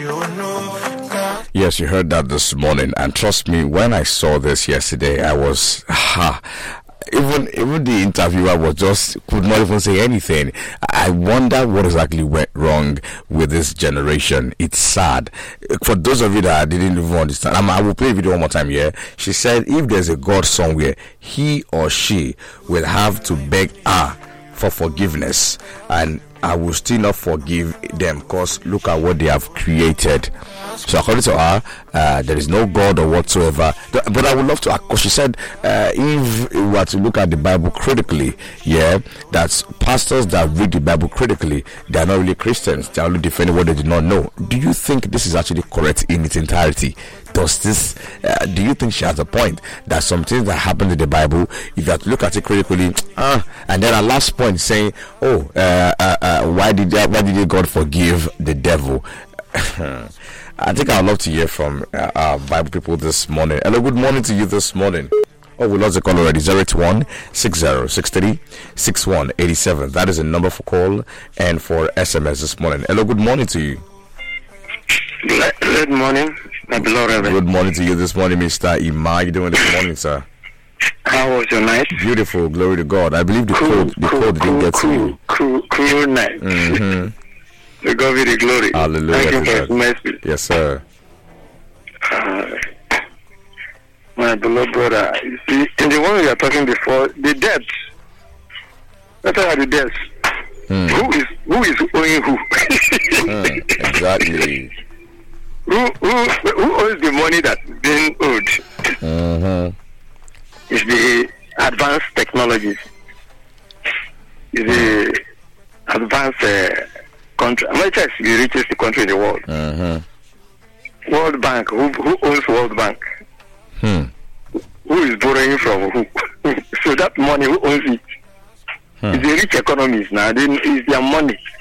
Yes, you heard that this morning, and trust me, when I saw this yesterday, I was even the interviewer could not even say anything. I wonder what exactly went wrong with this generation. It's sad. For those of you that didn't even understand, I will play a video one more time here. She said if there's a God somewhere, he or she will have to beg for forgiveness, and I will still not forgive them because look at what they have created. So according to her, there is no God or whatsoever. But I would love to, because she said if we were to look at the Bible critically, that's pastors that read the Bible critically, they are not really Christians. They are only defending what they do not know. Do you think this is actually correct in its entirety? Do you think she has a point that some things that happen in the Bible, if you have to look at it critically, and then her last point saying, why did God forgive the devil? I think I'd love to hear from Bible people this morning. Hello, good morning to you this morning. We lost the call already. 081-6063-6187. That is the number for call and for SMS this morning. Hello, good morning to you. Good morning, my beloved Reverend. Good morning to you this morning, Mr. Ima. How you doing this morning, sir? How was your night? Beautiful, glory to God. I believe the code didn't get to you. Cool night. Mm-hmm. To God be the glory. Hallelujah. Thank you for His mercy. Yes, sir. My beloved brother, you see, in the one we are talking before, the debts. What are the debts? Who is owing who? Exactly. Who owes the money that's being owed? Mm-hmm. It's the advanced technologies. It's the advanced country. America is the richest country in the world. Mm-hmm. World Bank. Who owns World Bank? Who is borrowing from who? So that money, who owns it? It's the rich economies now. It's their money.